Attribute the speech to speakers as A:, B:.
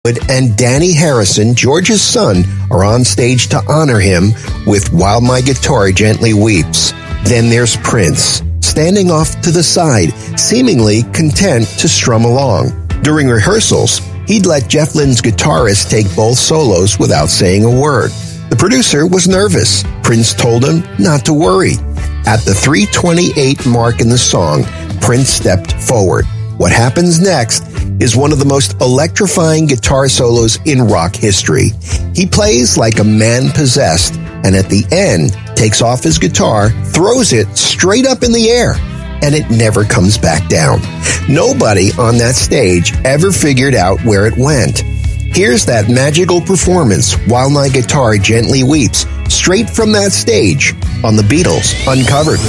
A: and Danny Harrison, George's son, are on stage to honor him with While My Guitar Gently Weeps. Then there's Prince, standing off to the side, seemingly content to strum along. During rehearsals, he'd let Jeff Lynne's guitarist take both solos without saying a word. The producer was nervous. Prince told him not to worry. At the 3:28 mark in the song, Prince stepped forward. What happens next is one of the most electrifying guitar solos in rock history. He plays like a man possessed, and at the end, takes off his guitar, throws it straight up in the air, and it never comes back down. Nobody on that stage ever figured out where it went. Here's that magical performance, While My Guitar Gently Weeps, straight from that stage on the Beatles Uncovered.